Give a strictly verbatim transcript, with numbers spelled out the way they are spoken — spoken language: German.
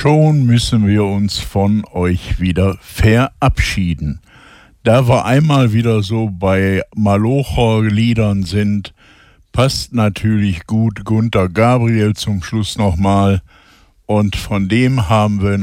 schon müssen wir uns von euch wieder verabschieden. Da wir einmal wieder so bei Malocher-Liedern sind, passt natürlich gut Gunter Gabriel zum Schluss nochmal. Und von dem haben wir